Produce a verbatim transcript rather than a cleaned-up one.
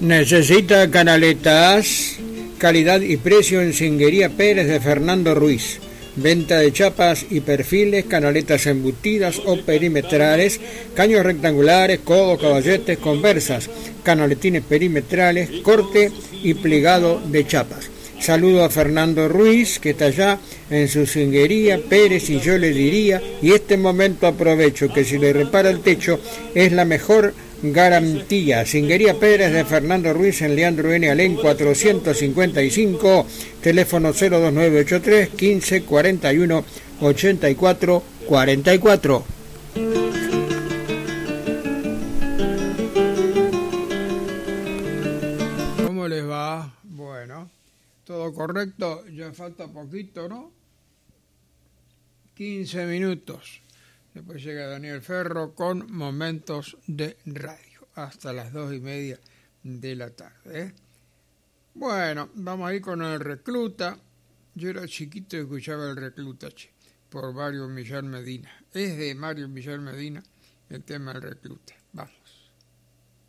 ¿Necesita canaletas? Calidad y precio en Singuería Pérez de Fernando Ruiz. Venta de chapas y perfiles, canaletas embutidas o perimetrales, caños rectangulares, codos, caballetes, conversas, canaletines perimetrales, corte y plegado de chapas. Saludo a Fernando Ruiz, que está allá en su Singuería Pérez, y yo le diría, y este momento aprovecho, que si le repara el techo es la mejor garantía. Singuería Pérez de Fernando Ruiz en Leandro N. Alén cuatrocientos cincuenta y cinco, teléfono cero dos nueve ocho tres, quince, cuarenta y uno, ochenta y cuatro, cuarenta y cuatro. ¿Cómo les va? Bueno, todo correcto, ya falta poquito, ¿no? quince minutos. Después llega Daniel Ferro con Momentos de Radio, hasta las dos y media de la tarde, ¿eh? Bueno, vamos a ir con el Recluta. Yo era chiquito y escuchaba el Recluta, che, por Mario Millán Medina. Es de Mario Millán Medina el tema del Recluta. Vamos.